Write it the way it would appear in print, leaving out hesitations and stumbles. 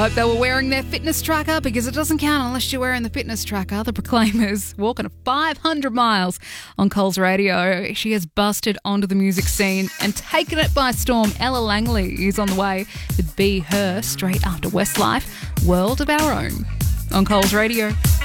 Hope they were wearing their fitness tracker, because it doesn't count unless you're wearing the fitness tracker. The Proclaimers walking 500 miles on Coles Radio. She has busted onto the music scene and taken it by storm. Ella Langley is on the way with Be Her straight after Westlife, World of Our Own on Coles Radio.